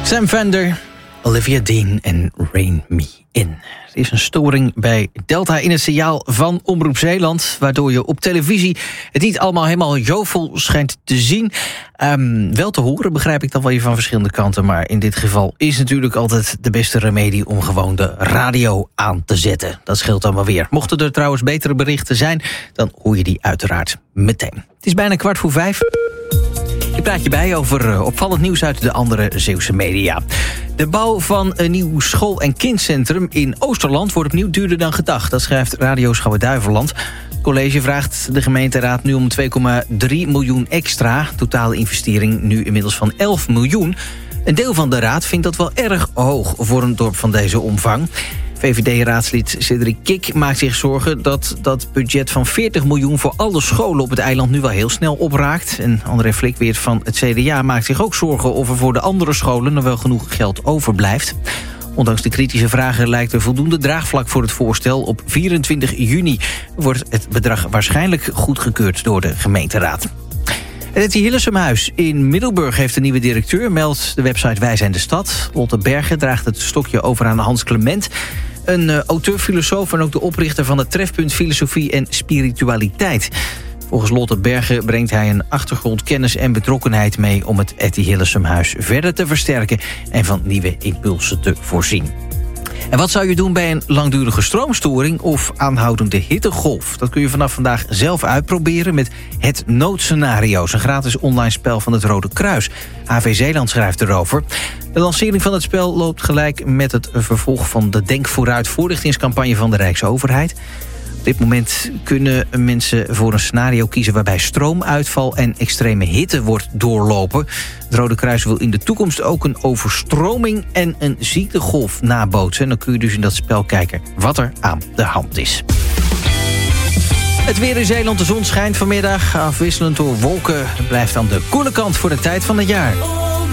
Sam Fender, Olivia Dean en Rain Me In. Er is een storing bij Delta in het signaal van Omroep Zeeland, waardoor je op televisie het niet allemaal helemaal jovel schijnt te zien. Wel te horen, begrijp ik dan wel je van verschillende kanten, maar in dit geval is natuurlijk altijd de beste remedie om gewoon de radio aan te zetten. Dat scheelt dan wel weer. Mochten er trouwens betere berichten zijn, dan hoor je die uiteraard meteen. Het is bijna 5:15. Ik praat je bij over opvallend nieuws uit de andere Zeeuwse media. De bouw van een nieuw school- en kindcentrum in Oosterland wordt opnieuw duurder dan gedacht. Dat schrijft Radio Schouwen-Duiveland. Het college vraagt de gemeenteraad nu om 2,3 miljoen extra. Totale investering nu inmiddels van 11 miljoen. Een deel van de raad vindt dat wel erg hoog voor een dorp van deze omvang. VVD-raadslid Cedric Kik maakt zich zorgen dat dat budget van 40 miljoen... voor alle scholen op het eiland nu wel heel snel opraakt. En André Flikweert van het CDA maakt zich ook zorgen... of er voor de andere scholen nog wel genoeg geld overblijft. Ondanks de kritische vragen lijkt er voldoende draagvlak voor het voorstel. Op 24 juni wordt het bedrag waarschijnlijk goedgekeurd door de gemeenteraad. Het Hillesumhuis in Middelburg heeft een nieuwe directeur, meldt de website Wij zijn de Stad. Lotte Bergen draagt het stokje over aan Hans Clement. Een auteur, filosoof en ook de oprichter van het trefpunt Filosofie en Spiritualiteit. Volgens Lotte Bergen brengt hij een achtergrond, kennis en betrokkenheid mee... om het Etty Hillesumhuis verder te versterken en van nieuwe impulsen te voorzien. En wat zou je doen bij een langdurige stroomstoring of aanhoudende hittegolf? Dat kun je vanaf vandaag zelf uitproberen met Het Noodscenario's, een gratis online spel van het Rode Kruis. HV Zeeland schrijft erover. De lancering van het spel loopt gelijk met het vervolg van de Denk Vooruit voorlichtingscampagne van de Rijksoverheid. Op dit moment kunnen mensen voor een scenario kiezen waarbij stroomuitval en extreme hitte wordt doorlopen. Het Rode Kruis wil in de toekomst ook een overstroming en een ziektegolf nabootsen. En dan kun je dus in dat spel kijken wat er aan de hand is. Het weer in Zeeland, de zon schijnt vanmiddag. Afwisselend door wolken. Het blijft aan de koele kant voor de tijd van het jaar.